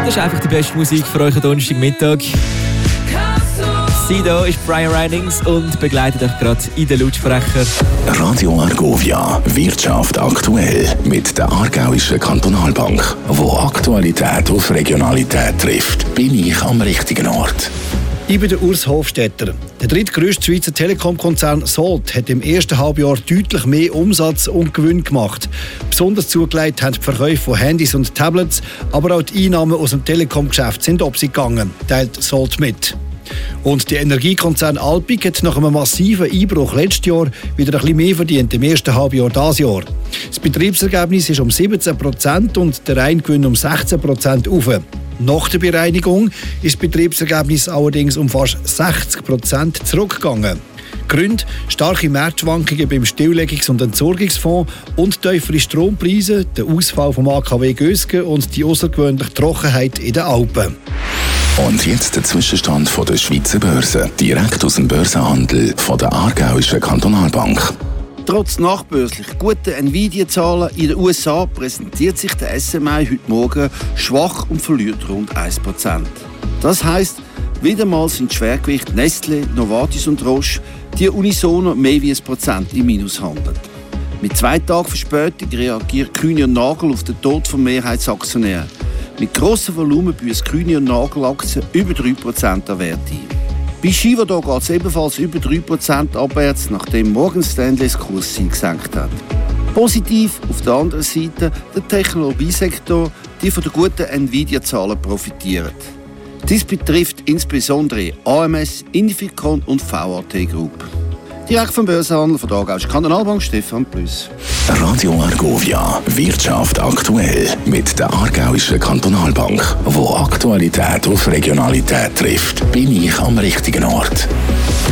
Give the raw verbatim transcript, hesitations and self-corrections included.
Das ist einfach die beste Musik für euch am Donnerstagmittag. Sido ist Brian Ridings und begleitet euch gerade in den Lautsprecher. Radio Argovia, Wirtschaft aktuell mit der Aargauischen Kantonalbank. Wo Aktualität auf Regionalität trifft, bin ich am richtigen Ort. Ich bin der Urs Hofstetter. Der drittgrösste Schweizer Telekom-Konzern Salt hat im ersten Halbjahr deutlich mehr Umsatz und Gewinn gemacht. Besonders zugelegt haben die Verkäufe von Handys und Tablets, aber auch die Einnahmen aus dem Telekom-Geschäft sind ab sie gegangen, teilt Salt mit. Und der Energiekonzern Alpiq hat nach einem massiven Einbruch letztes Jahr wieder ein bisschen mehr verdient im ersten Halbjahr dieses Jahr. Das Betriebsergebnis ist um siebzehn Prozent und der Reingewinn um sechzehn Prozent auf. Nach der Bereinigung ist das Betriebsergebnis allerdings um fast sechzig Prozent zurückgegangen. Gründe: starke Marktschwankungen beim Stilllegungs- und Entsorgungsfonds und tiefere Strompreise, der Ausfall vom A K W Gösgen und die außergewöhnliche Trockenheit in den Alpen. Und jetzt der Zwischenstand von der Schweizer Börse, direkt aus dem Börsenhandel von der Aargauischen Kantonalbank. Trotz nachbörslich guten Nvidia-Zahlen in den U S A präsentiert sich der S M I heute Morgen schwach und verliert rund ein Prozent. Das heisst, wieder mal sind Schwergewicht Nestlé, Novartis und Roche, die unisono mehr wie ein Prozent im Minus handeln. Mit zwei Tagen Verspätung reagiert Kühne und Nagel auf den Tod von Mehrheitsaktionären. Mit grossem Volumen büßen Kühne und Nagel-Aktien über drei Prozent an Wert ein. Bei Givaudan geht es ebenfalls über drei Prozent abwärts, nachdem Morgan Stanley das Kursziel gesenkt hat. Positiv auf der anderen Seite der Technologiesektor, die von den guten Nvidia-Zahlen profitiert. Dies betrifft insbesondere A M S, Inficon und V A T Group. Direkt vom Börsenhandel von der Aargauischen Kantonalbank, Stefan Plüss. Radio Argovia, Wirtschaft aktuell mit der Aargauischen Kantonalbank. Wo Aktualität auf Regionalität trifft, bin ich am richtigen Ort.